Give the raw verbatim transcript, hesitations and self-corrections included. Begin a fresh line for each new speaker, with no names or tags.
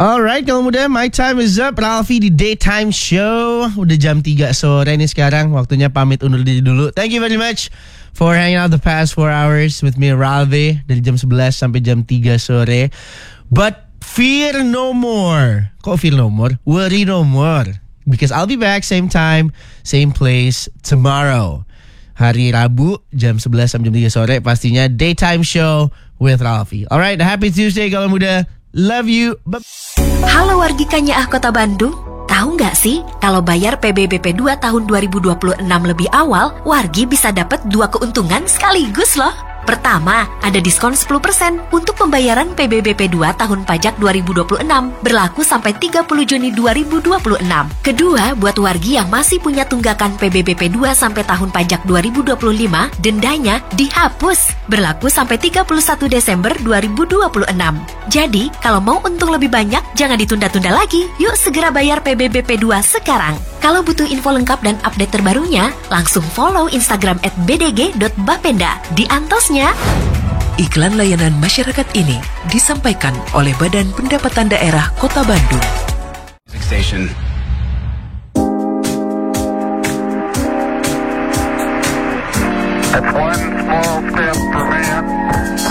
Alright, kalau muda, my time is up. Ralfi di Daytime Show. Udah jam tiga sore nih sekarang. Waktunya pamit undur diri dulu. Thank you very much for hanging out the past four hours with me, Ralfi. Dari jam sebelas sampai jam tiga sore. But fear no more. Kok fear no more? Worry no more. Because I'll be back same time, same place tomorrow. Hari Rabu jam sebelas sampai jam tiga sore. Pastinya Daytime Show with Ralfi. Alright, happy Tuesday kalau muda. Love you. Bye.
Halo wargi Kanyaah Kota Bandung. Tahu nggak sih, kalau bayar P B B P dua tahun dua ribu dua puluh enam lebih awal, wargi bisa dapat dua keuntungan sekaligus loh. Pertama, ada diskon sepuluh persen untuk pembayaran P B B P dua tahun pajak dua ribu dua puluh enam, berlaku sampai tiga puluh Juni dua ribu dua puluh enam. Kedua, buat wargi yang masih punya tunggakan P B B P dua sampai tahun pajak dua ribu dua puluh lima, dendanya dihapus, berlaku sampai tiga puluh satu Desember dua ribu dua puluh enam. Jadi, kalau mau untung lebih banyak, jangan ditunda-tunda lagi. Yuk segera bayar P B B P dua sekarang. Kalau butuh info lengkap dan update terbarunya, langsung follow Instagram at b d g dot bapenda. Di antosnya.
Iklan layanan masyarakat ini disampaikan oleh Badan Pendapatan Daerah Kota Bandung.
Station.
That's one small step for man.